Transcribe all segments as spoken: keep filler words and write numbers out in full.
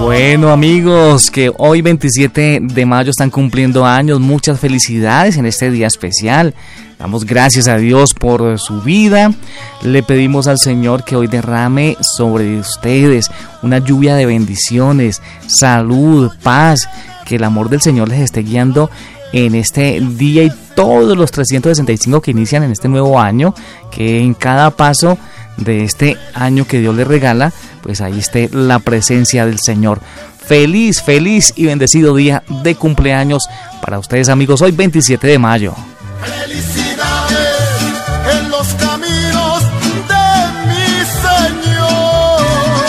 Bueno, amigos, que hoy veintisiete de mayo están cumpliendo años. Muchas felicidades en este día especial. Damos gracias a Dios por su vida. Le pedimos al Señor que hoy derrame sobre ustedes una lluvia de bendiciones, salud, paz, que el amor del Señor les esté guiando en este día y todos los trescientos sesenta y cinco que inician en este nuevo año, que en cada paso de este año que Dios les regala, pues ahí esté la presencia del Señor. Feliz, feliz y bendecido día de cumpleaños para ustedes, amigos, hoy veintisiete de mayo. Felicidades en los caminos de mi Señor.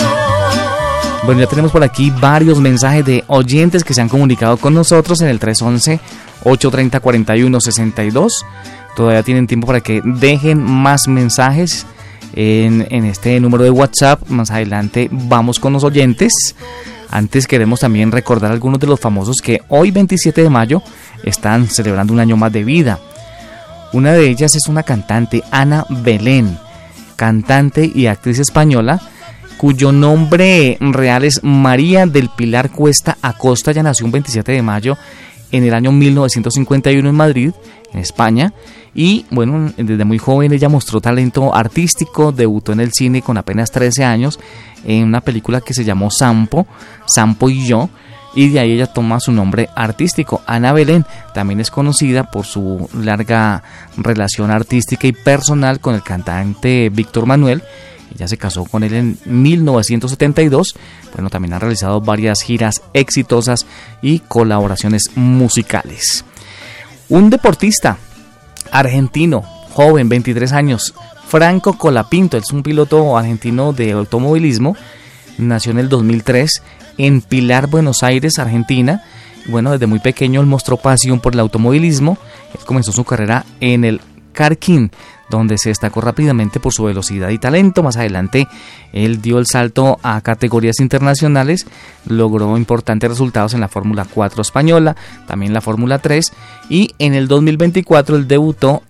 Bueno, ya tenemos por aquí varios mensajes de oyentes que se han comunicado con nosotros en el tres once, ocho treinta, cuarenta y uno sesenta y dos. Todavía tienen tiempo para que dejen más mensajes en, en este número de WhatsApp. Más adelante vamos con los oyentes. Antes queremos también recordar a algunos de los famosos que hoy veintisiete de mayo están celebrando un año más de vida. Una de ellas es una cantante, Ana Belén, cantante y actriz española, cuyo nombre real es María del Pilar Cuesta Acosta. Ella nació un veintisiete de mayo en el año mil novecientos cincuenta y uno en Madrid, en España. Y bueno, desde muy joven ella mostró talento artístico, debutó en el cine con apenas trece años en una película que se llamó Sampo, Sampo y yo, y de ahí ella toma su nombre artístico. Ana Belén también es conocida por su larga relación artística y personal con el cantante Víctor Manuel. Ella se casó con él en mil novecientos setenta y dos. Bueno, también ha realizado varias giras exitosas y colaboraciones musicales. Un deportista argentino, joven, veintitrés años, Franco Colapinto, es un piloto argentino de automovilismo. Nació en el dos mil tres en Pilar, Buenos Aires, Argentina. Bueno, desde muy pequeño él mostró pasión por el automovilismo. Él comenzó su carrera en el karting, donde se destacó rápidamente por su velocidad y talento. Más adelante él dio el salto a categorías internacionales, logró importantes resultados en la Fórmula cuatro española, también la Fórmula tres, y en el dos mil veinticuatro él debutó